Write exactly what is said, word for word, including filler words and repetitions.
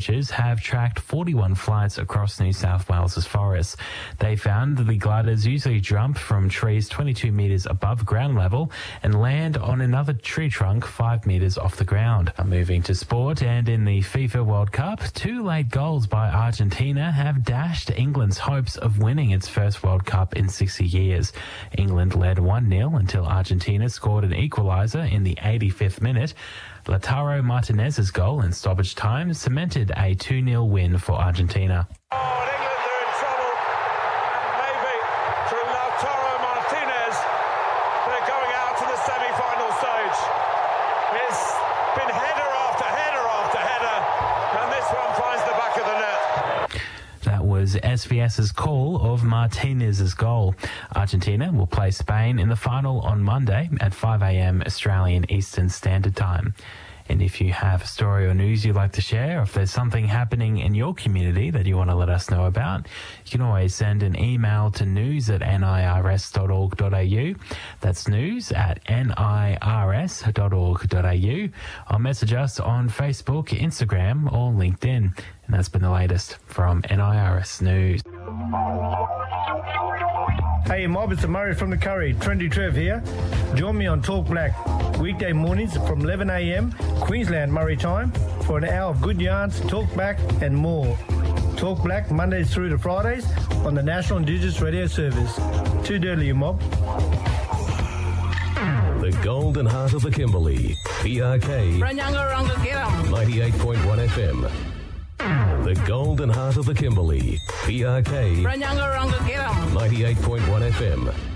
researchers have tracked forty-one flights across New South Wales's forests. They found the gliders usually jump from trees twenty-two metres above ground level and land on another tree trunk five metres off the ground. Moving to sport, and in the FIFA World Cup, two late goals by Argentina have dashed England's hopes of winning its first World Cup in sixty years. England led one nil until Argentina scored an equaliser in the eighty-fifth minute. Lautaro Martinez's goal in stoppage time cemented a two nil win for Argentina. Oh, and England are in trouble, and maybe through Lautaro Martinez, they're going out to the semi-final stage. It's been header after header after header, and this one finds the back of the net. That was SVS's call of Martinez's goal. Argentina will play Spain in the final on Monday at five a.m. Australian Eastern Standard Time. And if you have a story or news you'd like to share, or if there's something happening in your community that you want to let us know about, you can always send an email to news at nirs dot org dot a u. That's news at nirs dot org dot a u. Or message us on Facebook, Instagram, or LinkedIn. And that's been the latest from N I R S News. Hey mob, it's Murray from the Curry. Trendy Trev here. Join me on Talk Black weekday mornings from eleven a.m. Queensland Murray time for an hour of good yarns, talk back and more. Talk Black Mondays through to Fridays on the National Indigenous Radio Service. Too dirty, you mob. The Golden Heart of the Kimberley. P R K ninety-eight point one F M. The Golden Heart of the Kimberley. P R K ninety-eight point one F M.